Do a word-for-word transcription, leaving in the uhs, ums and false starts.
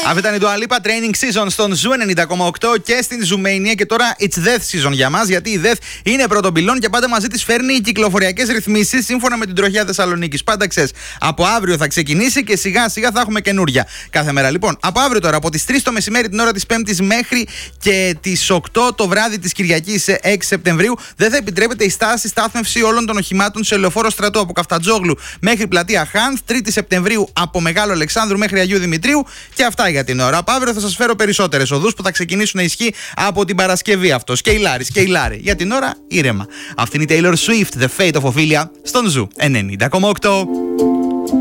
Αυτή ήταν η Dua Lipa, Training Season στον Ζου ενενήντα κόμμα οκτώ και στην Ζουμania. Και τώρα it's Death Season για μας, γιατί η Death είναι πρώτον πυλών και πάντα μαζί της φέρνει οι κυκλοφοριακές ρυθμίσεις σύμφωνα με την τροχιά Θεσσαλονίκης. Πάντα ξέρεις, από αύριο θα ξεκινήσει και σιγά σιγά θα έχουμε καινούρια κάθε μέρα. Λοιπόν, από αύριο τώρα, από τις τρεις το μεσημέρι την ώρα της Πέμπτης μέχρι και τις οκτώ το βράδυ της Κυριακής έξι Σεπτεμβρίου, δεν θα επιτρέπεται η στάση στάθμευση όλων των οχημάτων σε λεωφόρο Στρατού από Καφτατζόγλου μέχρι πλατεία Χάνθ. Τρίτη Σεπτεμβρίου από Μεγάλο Αλεξάνδρου μέχρι Αγίου Δημητρίου. Και αυτά για την ώρα. Από αύριο θα σας φέρω περισσότερες οδούς που θα ξεκινήσουν να ισχύει από την Παρασκευή αυτό. Σκεϊλάρι, σκεϊλάρι. Για την ώρα ήρεμα. Αυτή είναι η Taylor Swift, The Fate of Ophelia, στον Ζου ενενήντα κόμμα οκτώ.